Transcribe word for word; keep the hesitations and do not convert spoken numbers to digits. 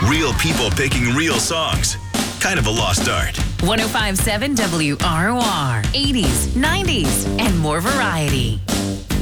Real people picking real songs. Kind of a lost art. one oh five point seven W R O R. eighties, nineties, and more variety.